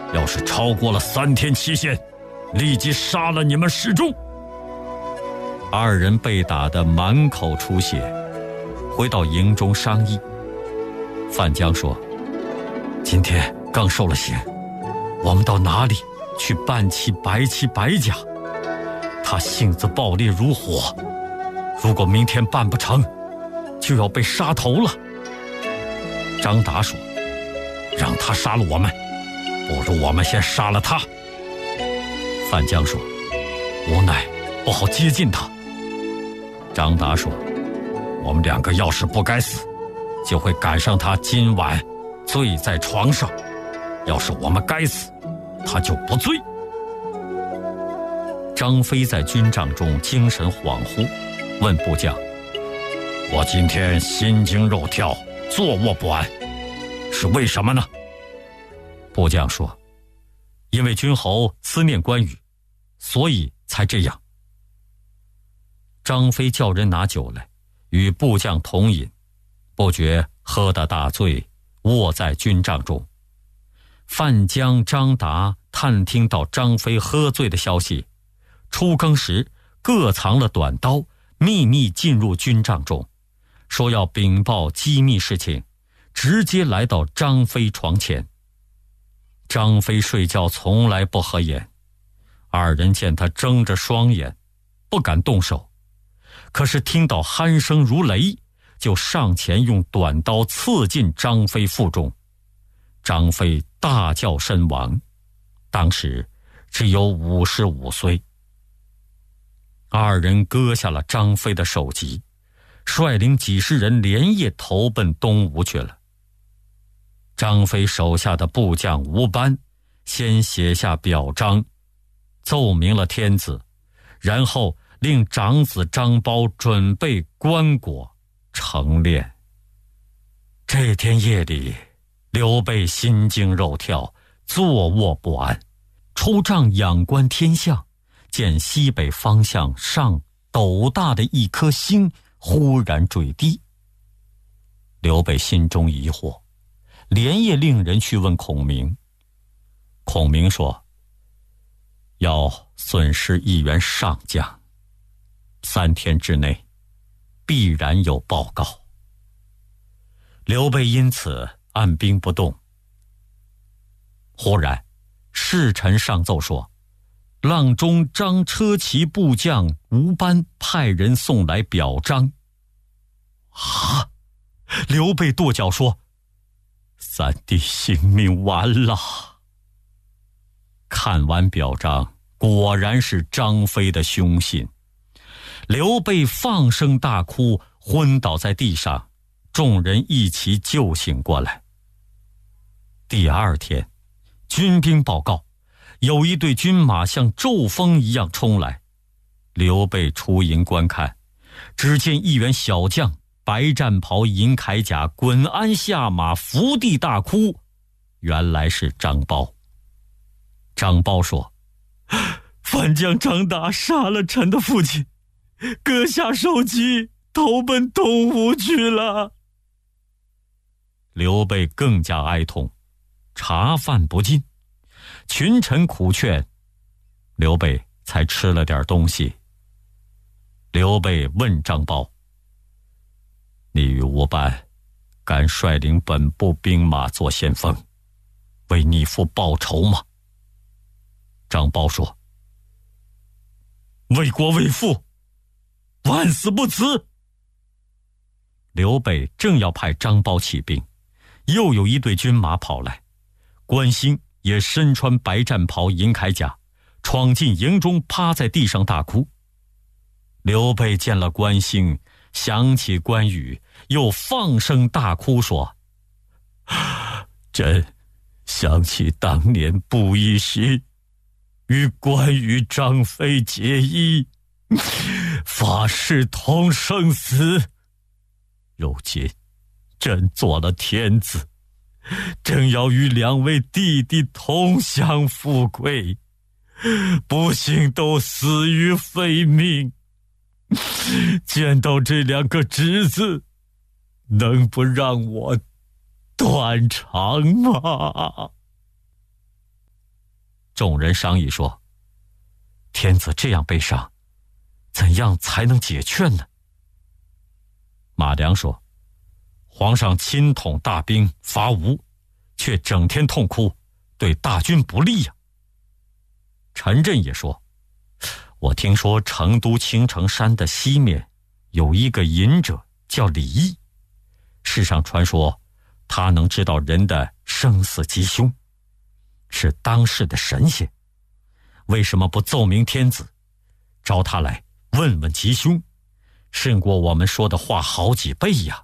要是超过了3天期限，立即杀了你们示众。2人被打得满口出血，回到营中商议。范江说：今天刚受了刑，我们到哪里去办起白旗白甲？他性子暴烈如火，如果明天办不成，就要被杀头了。张达说：让他杀了我们，不如我们先杀了他。范江说：无奈不好接近他。张达说：我们2个要是不该死，就会赶上他今晚醉在床上，要是我们该死，他就不醉。张飞在军帐中精神恍惚，问部将：我今天心惊肉跳，坐卧不安，是为什么呢？部将说：因为君侯思念关羽，所以才这样。张飞叫人拿酒来，与部将同饮，不觉喝得大醉，卧在军帐中。范江、张达探听到张飞喝醉的消息，初更时各藏了短刀，秘密进入军帐中，说要禀报机密事情，直接来到张飞床前。张飞睡觉从来不合眼，2人见他睁着双眼，不敢动手，可是听到鼾声如雷，就上前用短刀刺进张飞腹中。张飞大叫身亡，当时只有55岁。2人割下了张飞的首级，率领几十人连夜投奔东吴去了。张飞手下的部将吴班先写下表彰，奏明了天子，然后令长子张苞准备棺椁成殓。这天夜里，刘备心惊肉跳，坐卧不安，出帐仰观天象，见西北方向上斗大的一颗星忽然坠地。刘备心中疑惑，连夜令人去问孔明。孔明说：要损失1员上将，3天之内必然有报告。刘备因此按兵不动。忽然侍臣上奏说，阆中张车骑部将吴班派人送来表彰。刘备跺脚说：三弟性命完了。看完表彰，果然是张飞的凶信。刘备放声大哭，昏倒在地上，众人一起救醒过来。第2天，军兵报告，有一队军马像骤风一样冲来。刘备出营观看，只见1员小将，白战袍银铠甲，滚鞍下马，伏地大哭，原来是张苞。张苞说：范将张达杀了臣的父亲，割下首级，投奔东吴去了。刘备更加哀痛，茶饭不进，群臣苦劝，刘备才吃了点东西。刘备问张苞：你与吴班敢率领本部兵马做先锋，为逆父报仇吗？张苞说：为国为父，万死不辞。刘备正要派张苞起兵，又有一队军马跑来，关兴也身穿白战袍银铠甲，闯进营中，趴在地上大哭。刘备见了关兴，想起关羽，又放声大哭说：朕想起当年布衣时与关羽、张飞结义，发誓同生死。如今朕做了天子，正要与2位弟弟同享富贵，不幸都死于非命。见到这2个侄子，能不让我断肠吗？ 众人商议说：“天子这样悲伤，怎样才能解劝呢？”马良说：“皇上亲统大兵伐吴，却整天痛哭，对大军不利呀。”陈震也说：“我听说成都青城山的西面有一个隐者叫李毅，世上传说他能知道人的生死吉凶，是当世的神仙。为什么不奏明天子，召他来问问吉凶，胜过我们说的话好几倍呀？”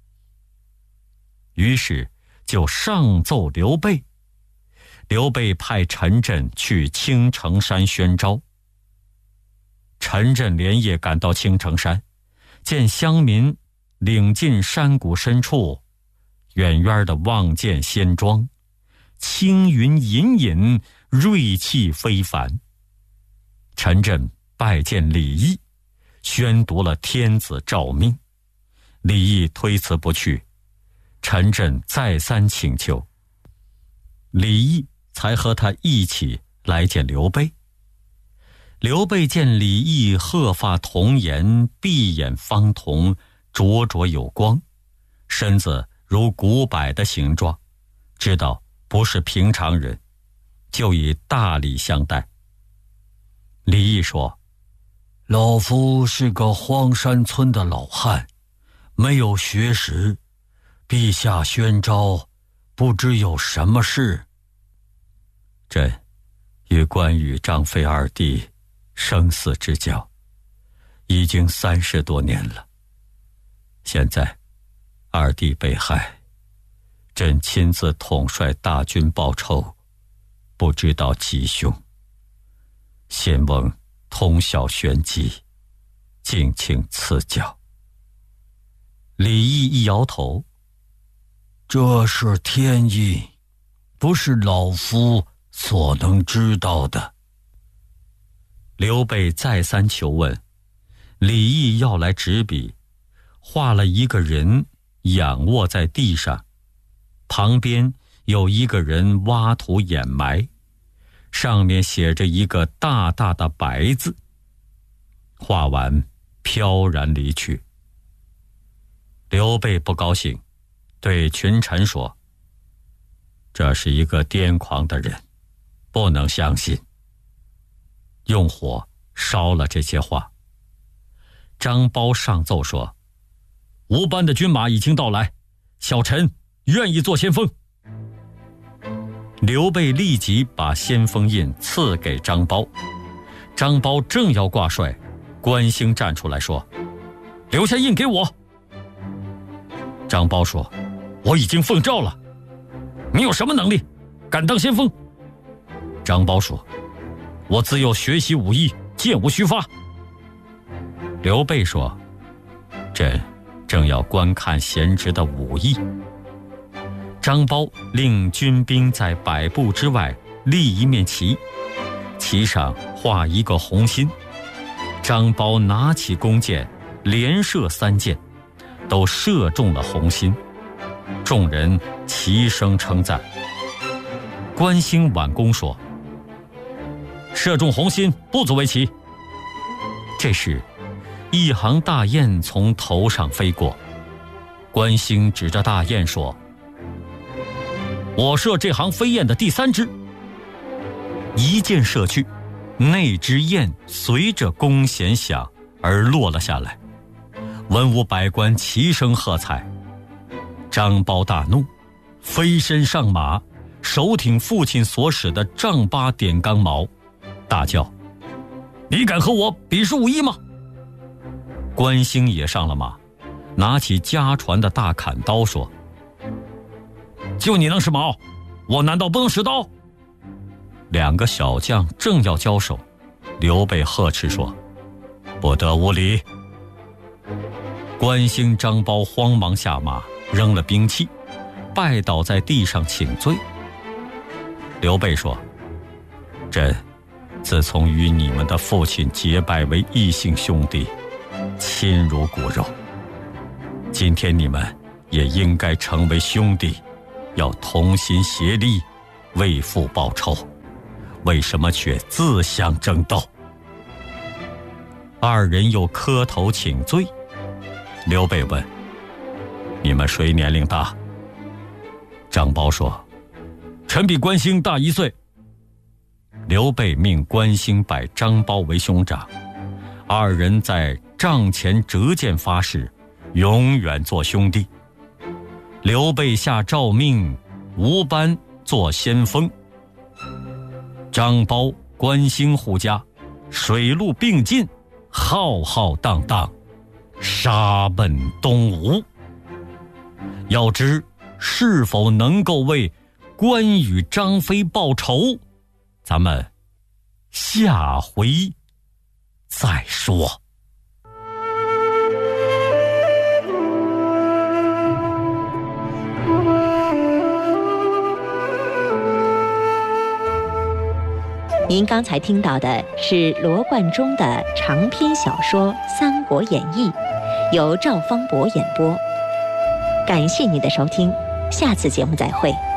于是就上奏刘备。刘备派陈震去青城山宣召。陈震连夜赶到青城山，见乡民领进山谷深处，远远的望见仙庄，青云隐隐，锐气非凡。陈震拜见李毅，宣读了天子诏命。李毅推辞不去，陈震再三请求，李毅才和他一起来见刘备。刘备见李毅鹤发童颜，闭眼方瞳，灼灼有光，身子如古柏的形状，知道不是平常人，就以大礼相待。李毅说：“老夫是个荒山村的老汉，没有学识，陛下宣召，不知有什么事？”朕与关羽、张飞二弟生死之交，已经30多年了。现在二弟被害，朕亲自统帅大军报仇，不知道吉凶。先翁通晓玄机，敬请赐教。李毅一摇头：“这是天意，不是老夫所能知道的。”刘备再三求问，李毅要来纸笔，画了一个人仰卧在地上，旁边有一个人挖土掩埋，上面写着一个大大的白字。画完飘然离去。刘备不高兴，对群臣说：“这是一个癫狂的人，不能相信。”用火烧了这些画。张苞上奏说：“吴班的军马已经到来，小臣愿意做先锋。”刘备立即把先锋印赐给张苞。张苞正要挂帅，关兴站出来说：“留下印给我。”张苞说：“我已经奉诏了。你有什么能力，敢当先锋？”张苞说：“我自幼学习武艺，箭无虚发。”刘备说：“朕正要观看贤侄的武艺。”张苞令军兵在100步之外立一面旗，旗上画一个红心。张苞拿起弓箭，连射3箭，都射中了红心。众人齐声称赞。关兴挽弓说：“射中红心，不足为奇。”这时一行大雁从头上飞过，关兴指着大雁说：“我射这行飞燕的第3只。”一箭射去，那只雁随着弓弦响而落了下来。文武百官齐声喝彩。张苞大怒，飞身上马，手挺父亲所使的丈8点钢矛，大叫：“你敢和我比试武艺吗？”关兴也上了马，拿起家传的大砍刀说：“就你能使矛，我难道不能使刀？”2个小将正要交手，刘备呵斥说：“不得无礼！”关兴、张苞慌忙下马，扔了兵器，拜倒在地上请罪。刘备说：“朕自从与你们的父亲结拜为异姓兄弟，亲如骨肉，今天你们也应该成为兄弟，要同心协力，为父报仇。 为什么却自相争斗？二人又磕头请罪。刘备问：你们谁年龄大？张苞说：臣比关兴大1岁。刘备命关兴拜张苞为兄长，二人在帐前折剑发誓，永远做兄弟。刘备下诏命吴班做先锋，张苞、关兴互加，水陆并进，浩浩荡荡，杀奔东吴。要知是否能够为关羽、张飞报仇，咱们下回再说。 您刚才听到的是罗贯中的长篇小说《三国演义》，由赵方博演播。感谢您的收听，下次节目再会。